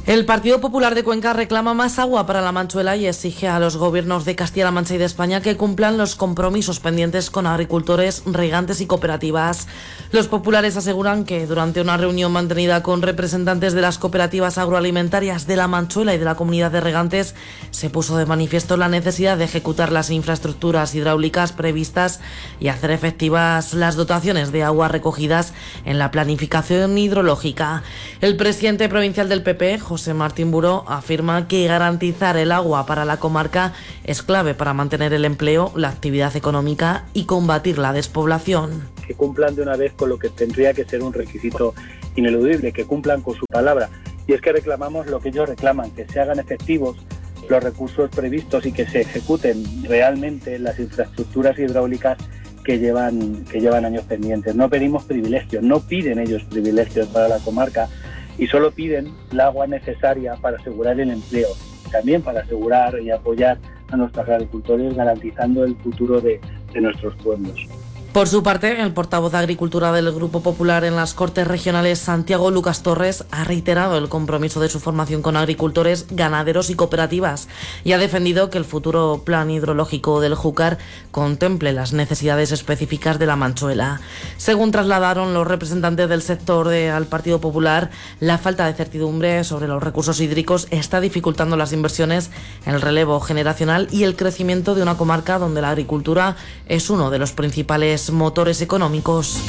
El Partido Popular de Cuenca reclama más agua para la Manchuela y exige a los gobiernos de Castilla-La Mancha y de España que cumplan los compromisos pendientes con agricultores, regantes y cooperativas. Los populares aseguran que durante una reunión mantenida con representantes de las cooperativas agroalimentarias de la Manchuela y de la comunidad de regantes se puso de manifiesto la necesidad de ejecutar las infraestructuras hidráulicas previstas y hacer efectivas las dotaciones de agua recogidas en la planificación hidrológica. El presidente provincial del PP, José Martín Buró, afirma que garantizar el agua para la comarca es clave para mantener el empleo, la actividad económica y combatir la despoblación. Que cumplan de una vez con lo que tendría que ser un requisito ineludible, que cumplan con su palabra. Y es que reclamamos lo que ellos reclaman, que se hagan efectivos los recursos previstos y que se ejecuten realmente las infraestructuras hidráulicas que llevan años pendientes. No pedimos privilegios, no piden ellos privilegios para la comarca, y solo piden el agua necesaria para asegurar el empleo, también para asegurar y apoyar a nuestros agricultores, garantizando el futuro de nuestros pueblos. Por su parte, el portavoz de Agricultura del Grupo Popular en las Cortes Regionales, Santiago Lucas Torres, ha reiterado el compromiso de su formación con agricultores, ganaderos y cooperativas y ha defendido que el futuro plan hidrológico del Júcar contemple las necesidades específicas de la Manchuela. Según trasladaron los representantes del sector al Partido Popular, la falta de certidumbre sobre los recursos hídricos está dificultando las inversiones, el relevo generacional y el crecimiento de una comarca donde la agricultura es uno de los principales motores económicos.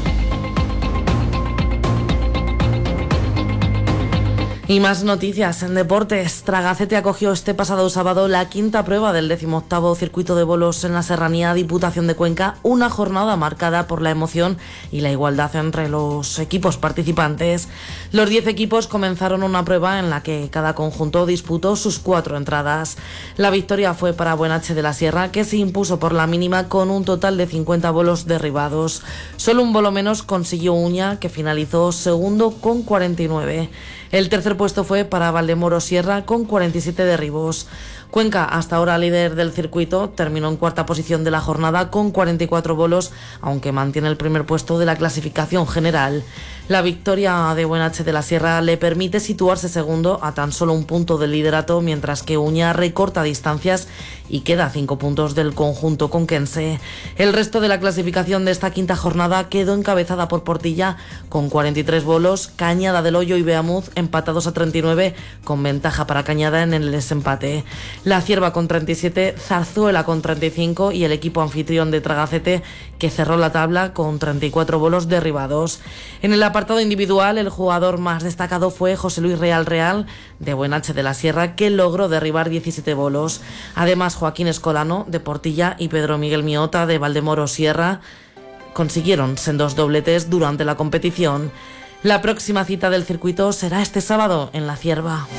Y más noticias en deportes. Tragacete acogió este pasado sábado la quinta prueba del 18º circuito de bolos en la Serranía Diputación de Cuenca, una jornada marcada por la emoción y la igualdad entre los equipos participantes. Los 10 equipos comenzaron una prueba en la que cada conjunto disputó sus 4 entradas. La victoria fue para Buenache de la Sierra, que se impuso por la mínima con un total de 50 bolos derribados. Solo un bolo menos consiguió Uña, que finalizó segundo con 49. El tercer puesto fue para Valdemoro Sierra con 47 derribos. Cuenca, hasta ahora líder del circuito, terminó en cuarta posición de la jornada con 44 bolos, aunque mantiene el primer puesto de la clasificación general. La victoria de Buenache de la Sierra le permite situarse segundo a tan solo un punto del liderato, mientras que Uña recorta distancias y queda a 5 puntos del conjunto conquense. El resto de la clasificación de esta quinta jornada quedó encabezada por Portilla con 43 bolos, Cañada del Hoyo y Beamuz empatados a 39 con ventaja para Cañada en el desempate. La Cierva con 37, Zarzuela con 35 y el equipo anfitrión de Tragacete, que cerró la tabla con 34 bolos derribados. En el apartado individual, el jugador más destacado fue José Luis Real de Buenache de la Sierra, que logró derribar 17 bolos. Además, Joaquín Escolano de Portilla y Pedro Miguel Miota de Valdemoro Sierra consiguieron sendos dobletes durante la competición. La próxima cita del circuito será este sábado en La Cierva.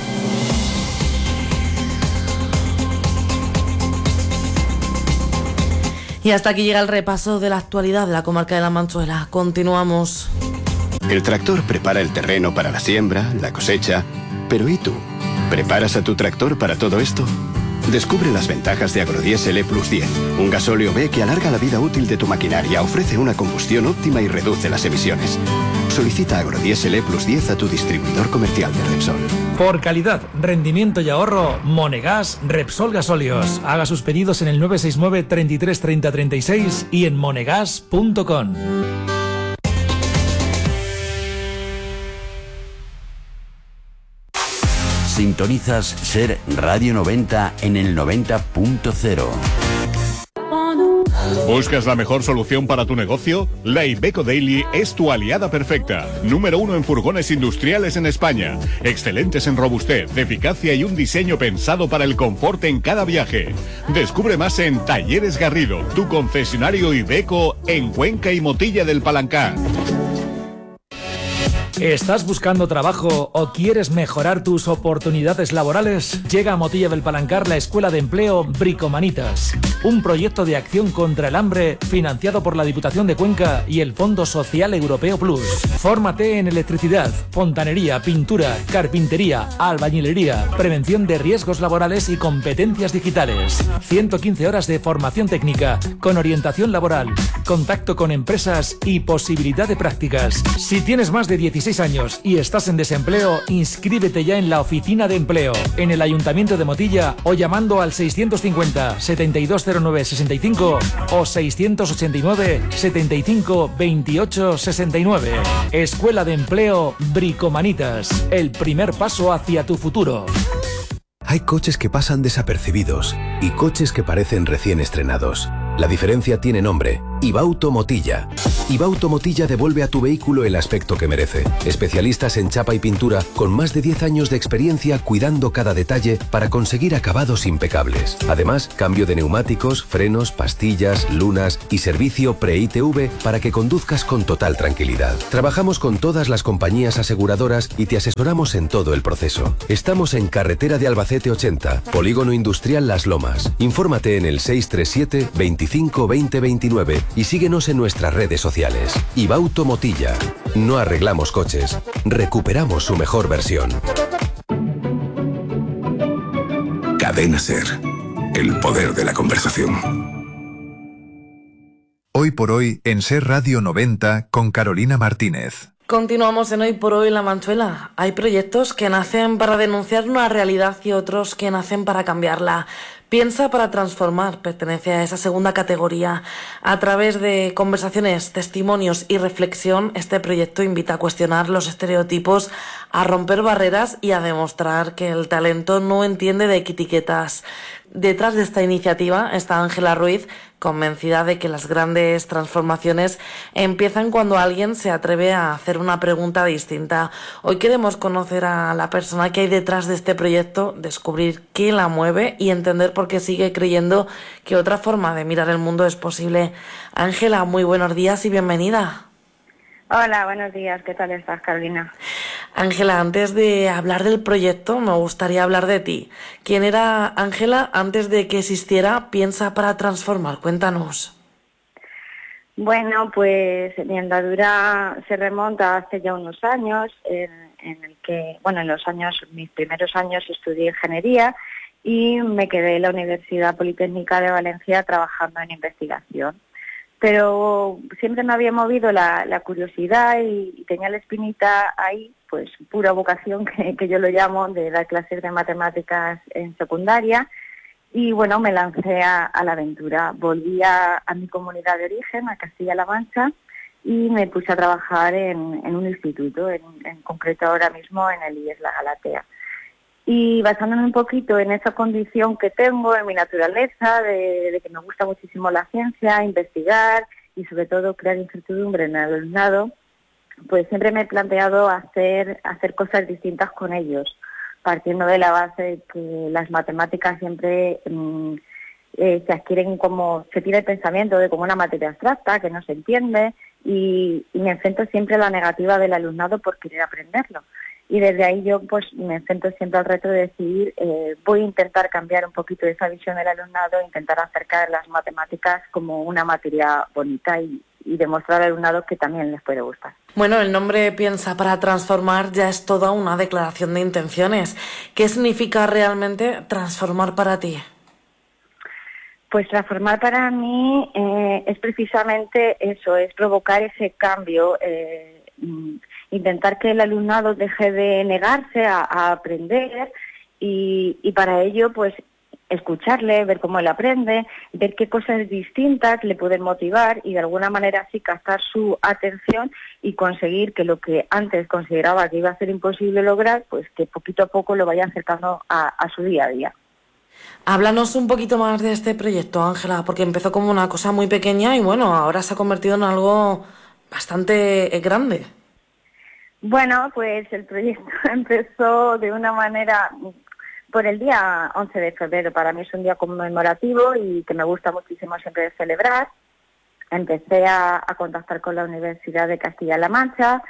Y hasta aquí llega el repaso de la actualidad de la comarca de la Manchuela. Continuamos. El tractor prepara el terreno para la siembra, la cosecha. Pero ¿y tú? ¿Preparas a tu tractor para todo esto? Descubre las ventajas de Agrodiesel E+10, un gasóleo B que alarga la vida útil de tu maquinaria, ofrece una combustión óptima y reduce las emisiones. Solicita Agrodiesel E+10 a tu distribuidor comercial de Repsol. Por calidad, rendimiento y ahorro, Monegas Repsol Gasóleos. Haga sus pedidos en el 969 33 30 36 y en monegas.com. Sintonizas Ser Radio 90 en el 90.0. ¿Buscas la mejor solución para tu negocio? La Iveco Daily es tu aliada perfecta. Número 1 en furgones industriales en España. Excelentes en robustez, eficacia y un diseño pensado para el confort en cada viaje. Descubre más en Talleres Garrido, tu concesionario Iveco en Cuenca y Motilla del Palancar. ¿Estás buscando trabajo o quieres mejorar tus oportunidades laborales? Llega a Motilla del Palancar la Escuela de Empleo Bricomanitas, un proyecto de acción contra el hambre financiado por la Diputación de Cuenca y el Fondo Social Europeo Plus. Fórmate en electricidad, fontanería, pintura, carpintería, albañilería, prevención de riesgos laborales y competencias digitales. 115 horas de formación técnica con orientación laboral, contacto con empresas y posibilidad de prácticas. Si tienes más de 16 26 años y estás en desempleo, inscríbete ya en la Oficina de Empleo, en el Ayuntamiento de Motilla o llamando al 650 7209 65 o 689 75 28 69. Escuela de Empleo Bricomanitas, el primer paso hacia tu futuro. Hay coches que pasan desapercibidos y coches que parecen recién estrenados. La diferencia tiene nombre: Ibauto Motilla. Ibauto Motilla devuelve a tu vehículo el aspecto que merece. Especialistas en chapa y pintura con más de 10 años de experiencia cuidando cada detalle para conseguir acabados impecables. Además, cambio de neumáticos, frenos, pastillas, lunas y servicio pre-ITV para que conduzcas con total tranquilidad. Trabajamos con todas las compañías aseguradoras y te asesoramos en todo el proceso. Estamos en Carretera de Albacete 80, Polígono Industrial Las Lomas. Infórmate en el 637 25 20 29 y síguenos en nuestras redes sociales. Ibauto Motilla. No arreglamos coches, recuperamos su mejor versión. Cadena SER. El poder de la conversación. Hoy por hoy en SER Radio 90 con Carolina Martínez. Continuamos en Hoy por Hoy La Manchuela. Hay proyectos que nacen para denunciar una realidad y otros que nacen para cambiarla. Piensa para transformar pertenece a esa segunda categoría. A través de conversaciones, testimonios y reflexión, este proyecto invita a cuestionar los estereotipos, a romper barreras y a demostrar que el talento no entiende de etiquetas. Detrás de esta iniciativa está Ángela Ruiz, convencida de que las grandes transformaciones empiezan cuando alguien se atreve a hacer una pregunta distinta. Hoy queremos conocer a la persona que hay detrás de este proyecto, descubrir qué la mueve y entender por qué sigue creyendo que otra forma de mirar el mundo es posible. Ángela, muy buenos días y bienvenida. Hola, buenos días. ¿Qué tal estás, Carolina? Ángela, antes de hablar del proyecto, me gustaría hablar de ti. ¿Quién era Ángela antes de que existiera Piensa para Transformar? Cuéntanos. Bueno, pues mi andadura se remonta hace ya unos años, en el que, bueno, mis primeros años estudié ingeniería y me quedé en la Universidad Politécnica de Valencia trabajando en investigación. Pero siempre me había movido la curiosidad y tenía la espinita ahí, pues pura vocación, que yo lo llamo, de dar clases de matemáticas en secundaria. Y bueno, me lancé a la aventura. Volví a mi comunidad de origen, a Castilla-La Mancha, y me puse a trabajar en un instituto, en concreto ahora mismo en el IES La Galatea. Y basándome un poquito en esa condición que tengo, en mi naturaleza, de que me gusta muchísimo la ciencia, investigar y sobre todo crear incertidumbre en el alumnado, pues siempre me he planteado hacer cosas distintas con ellos, partiendo de la base de que las matemáticas siempre se adquieren se tiene el pensamiento de como una materia abstracta que no se entiende y me enfrento siempre a la negativa del alumnado por querer aprenderlo. Y desde ahí yo pues me enfrento siempre al reto de decidir, voy a intentar cambiar un poquito esa visión del alumnado, intentar acercar las matemáticas como una materia bonita y demostrar al alumnado que también les puede gustar. Bueno, el nombre Piensa para Transformar ya es toda una declaración de intenciones. ¿Qué significa realmente transformar para ti? Pues transformar para mí es precisamente eso, es provocar ese cambio, intentar que el alumnado deje de negarse a aprender y para ello pues escucharle, ver cómo él aprende, ver qué cosas distintas le pueden motivar y de alguna manera así captar su atención y conseguir que lo que antes consideraba que iba a ser imposible lograr, pues que poquito a poco lo vaya acercando a su día a día. Háblanos un poquito más de este proyecto, Ángela, porque empezó como una cosa muy pequeña y bueno, ahora se ha convertido en algo bastante grande. Bueno, pues el proyecto empezó de una manera por el día 11 de febrero. Para mí es un día conmemorativo y que me gusta muchísimo siempre celebrar. Empecé a contactar con la Universidad de Castilla-La Mancha,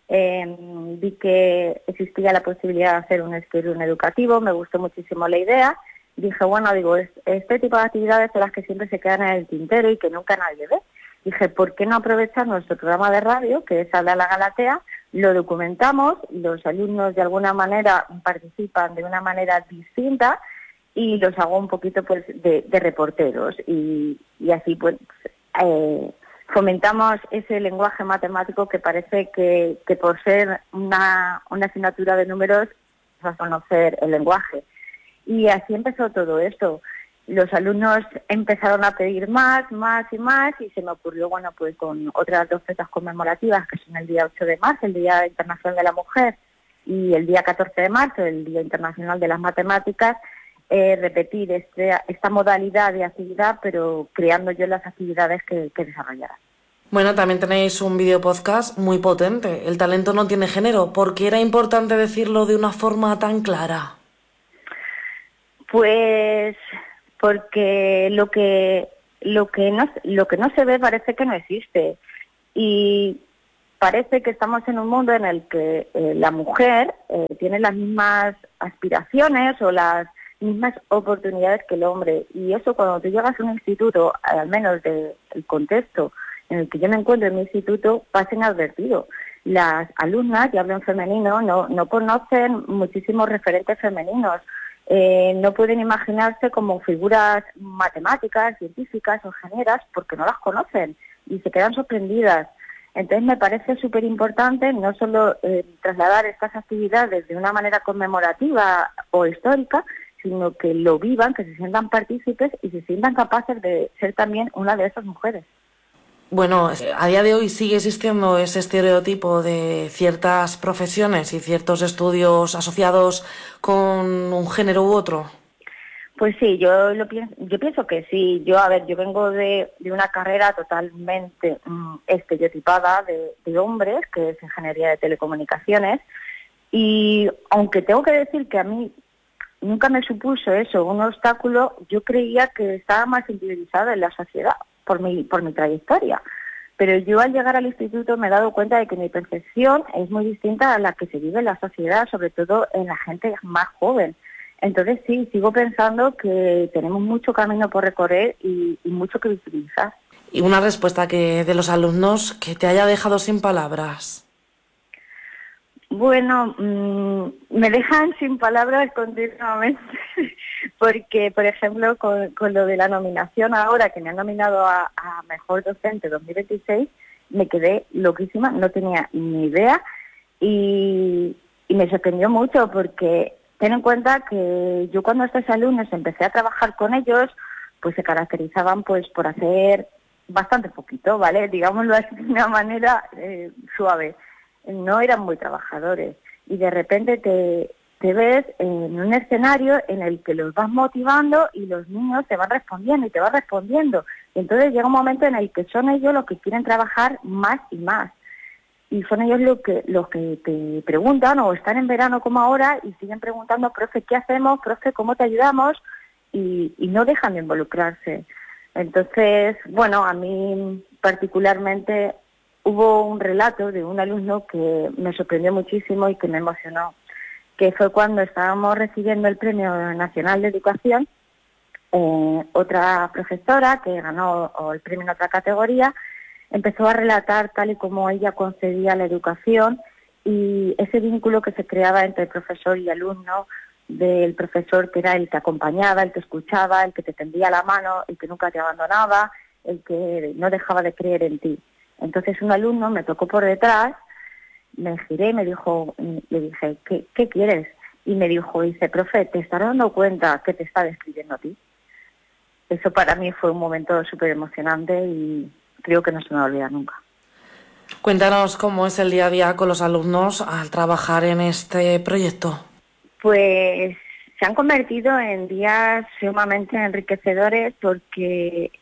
vi que existía la posibilidad de hacer un esquirón educativo, me gustó muchísimo la idea. Dije, bueno, este tipo de actividades son las que siempre se quedan en el tintero y que nunca nadie ve. Dije, ¿por qué no aprovechar nuestro programa de radio, que es Habla La Galatea? Lo documentamos, los alumnos de alguna manera participan de una manera distinta y los hago un poquito pues de reporteros y así pues fomentamos ese lenguaje matemático que parece que por ser una asignatura de números vas a conocer el lenguaje. Y así empezó todo esto. Los alumnos empezaron a pedir más y se me ocurrió, bueno, pues con otras 2 fechas conmemorativas, que son el día 8 de marzo, el Día Internacional de la Mujer, y el día 14 de marzo, el Día Internacional de las Matemáticas, repetir esta modalidad de actividad, pero creando yo las actividades que desarrollara. Bueno, también tenéis un video podcast muy potente, El talento no tiene género. ¿Por qué era importante decirlo de una forma tan clara? Pues porque lo que no se ve parece que no existe, y parece que estamos en un mundo en el que la mujer tiene las mismas aspiraciones o las mismas oportunidades que el hombre, y eso cuando tú llegas a un instituto, al menos del contexto en el que yo me encuentro en mi instituto, pasa inadvertido. Las alumnas, y hablo en femenino, no conocen muchísimos referentes femeninos, no pueden imaginarse como figuras matemáticas, científicas o ingenieras porque no las conocen y se quedan sorprendidas. Entonces me parece súper importante no solo trasladar estas actividades de una manera conmemorativa o histórica, sino que lo vivan, que se sientan partícipes y se sientan capaces de ser también una de esas mujeres. Bueno, a día de hoy sigue existiendo ese estereotipo de ciertas profesiones y ciertos estudios asociados con un género u otro. Pues sí, yo pienso que sí. Yo vengo de una carrera totalmente estereotipada de hombres, que es ingeniería de telecomunicaciones, y aunque tengo que decir que a mí nunca me supuso eso un obstáculo, yo creía que estaba más interiorizada en la sociedad por mi trayectoria. Pero yo al llegar al instituto me he dado cuenta de que mi percepción es muy distinta a la que se vive en la sociedad, sobre todo en la gente más joven. Entonces sí, sigo pensando que tenemos mucho camino por recorrer y mucho que visibilizar. Y una respuesta de los alumnos que te haya dejado sin palabras. Bueno, me dejan sin palabras continuamente, porque, por ejemplo, con lo de la nominación ahora, que me han nominado a Mejor Docente 2026, me quedé loquísima, no tenía ni idea, y me sorprendió mucho, porque ten en cuenta que yo cuando estos alumnos empecé a trabajar con ellos, pues se caracterizaban pues por hacer bastante poquito, ¿vale? Digámoslo así de una manera suave. No eran muy trabajadores y de repente te ves en un escenario en el que los vas motivando y los niños te van respondiendo y te van respondiendo. Y entonces llega un momento en el que son ellos los que quieren trabajar más y más. Y son ellos los que te preguntan, o están en verano como ahora y siguen preguntando, profe, ¿qué hacemos? Profe, ¿cómo te ayudamos? Y no dejan de involucrarse. Entonces, bueno, a mí particularmente hubo un relato de un alumno que me sorprendió muchísimo y que me emocionó, que fue cuando estábamos recibiendo el Premio Nacional de Educación, otra profesora que ganó el premio en otra categoría, empezó a relatar tal y como ella concebía la educación y ese vínculo que se creaba entre profesor y alumno, del profesor que era el que acompañaba, el que escuchaba, el que te tendía la mano, el que nunca te abandonaba, el que no dejaba de creer en ti. Entonces un alumno me tocó por detrás, me giré y le dije, ¿qué quieres? Y me dice, profe, ¿te estás dando cuenta que te está describiendo a ti? Eso para mí fue un momento súper emocionante y creo que no se me va a olvidar nunca. Cuéntanos cómo es el día a día con los alumnos al trabajar en este proyecto. Pues se han convertido en días sumamente enriquecedores porque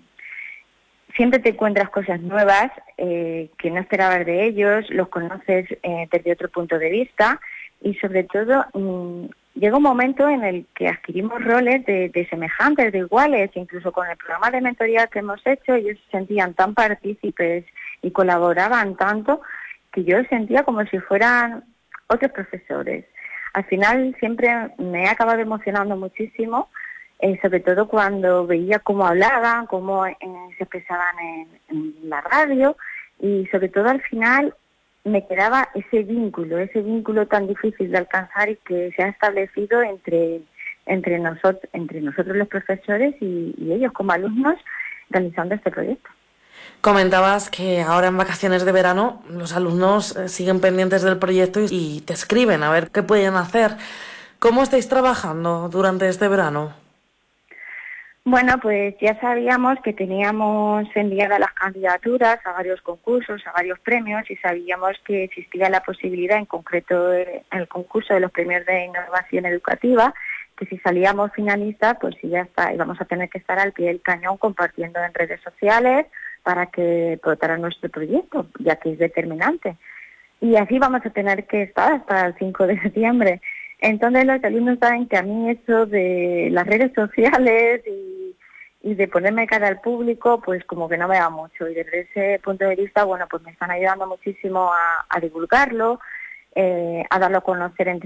siempre te encuentras cosas nuevas que no esperabas de ellos, los conoces desde otro punto de vista y sobre todo llega un momento en el que adquirimos roles de semejantes, de iguales, incluso con el programa de mentoría que hemos hecho ellos se sentían tan partícipes y colaboraban tanto que yo sentía como si fueran otros profesores. Al final siempre me he acabado emocionando muchísimo, sobre todo cuando veía cómo hablaban, cómo se expresaban en la radio y sobre todo al final me quedaba ese vínculo tan difícil de alcanzar y que se ha establecido entre nosotros los profesores y ellos como alumnos realizando este proyecto. Comentabas que ahora en vacaciones de verano los alumnos siguen pendientes del proyecto y te escriben a ver qué pueden hacer. ¿Cómo estáis trabajando durante este verano? Bueno, pues ya sabíamos que teníamos enviadas las candidaturas a varios concursos, a varios premios, y sabíamos que existía la posibilidad, en concreto en el concurso de los premios de innovación educativa, que si salíamos finalistas, pues sí, ya está, íbamos a tener que estar al pie del cañón compartiendo en redes sociales para que votaran nuestro proyecto, ya que es determinante. Y así vamos a tener que estar hasta el 5 de septiembre. Entonces los alumnos saben que a mí eso de las redes sociales y de ponerme cara al público, pues como que no me da mucho. Y desde ese punto de vista, bueno, pues me están ayudando muchísimo a divulgarlo, a darlo a conocer entre